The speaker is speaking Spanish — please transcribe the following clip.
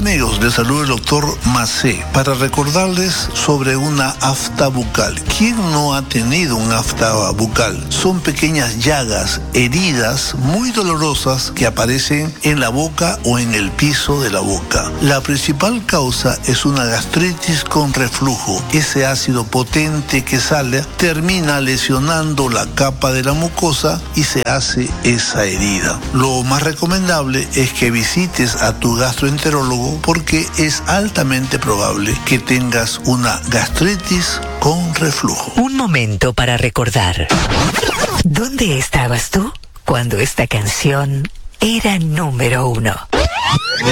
amigos, les saluda el doctor Macé para recordarles sobre una afta bucal. ¿Quién no ha tenido un afta bucal? Son pequeñas llagas, heridas muy dolorosas que aparecen en la boca o en el piso de la boca. La principal causa es una gastritis con reflujo. Ese ácido potente que sale termina lesionando la capa de la mucosa y se hace esa herida. Lo más recomendable es que visites a tu gastroenterólogo porque es altamente probable que tengas una gastritis con reflujo. Un momento para recordar. ¿Dónde estabas tú cuando esta canción era número 1?